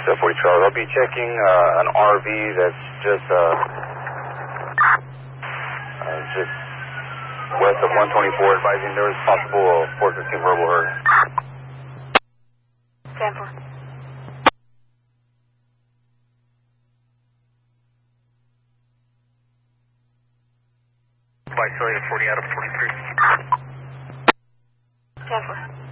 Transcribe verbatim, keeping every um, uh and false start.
seven forty Charlie. I'll be checking uh, an R V that's just uh, uh, just west of one twenty-four, advising there is possible uh, four fifteen verbal herd. ten four. By Celia forty out of twenty-three. ten four.